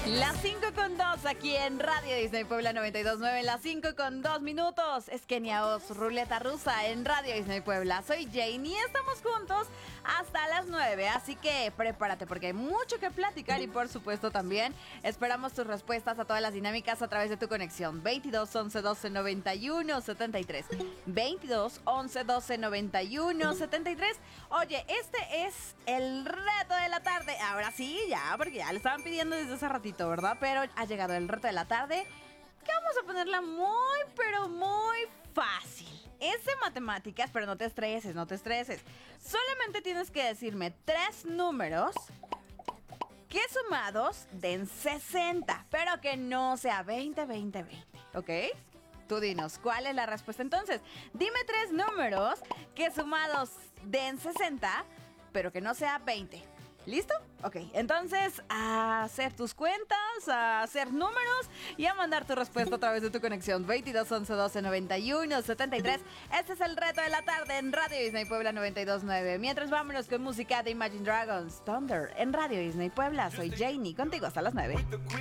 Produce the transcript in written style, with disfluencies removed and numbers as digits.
Las 5:02 aquí en Radio Disney Puebla 92.9, las 5:02. Es Kenia Oz, Ruleta Rusa en Radio Disney Puebla. Soy Jane y estamos juntos hasta las 9, así que prepárate porque hay mucho que platicar y por supuesto también esperamos tus respuestas a todas las dinámicas a través de tu conexión 22 11 12 91 73 22 11 12 91 73. Oye, este es el reto de la tarde. Ahora sí, ya, porque ya lo estaban pidiendo desde hace ratito, ¿verdad? Pero ha llegado el reto de la tarde, que vamos a ponerla muy, pero muy fácil. Es de matemáticas, pero no te estreses, no te estreses. Solamente tienes que decirme 3 números que sumados den 60, pero que no sea 20, 20, 20, ¿ok? Tú dinos, ¿cuál es la respuesta? Entonces, dime 3 números que sumados den 60, pero que no sea 20. ¿Listo? Ok, entonces a hacer tus cuentas, a hacer números y a mandar tu respuesta a través de tu conexión 22 11 12 91 73. Este es el reto de la tarde en Radio Disney Puebla 92.9. Mientras vámonos con música de Imagine Dragons, Thunder en Radio Disney Puebla. Soy Janie, contigo hasta las 9.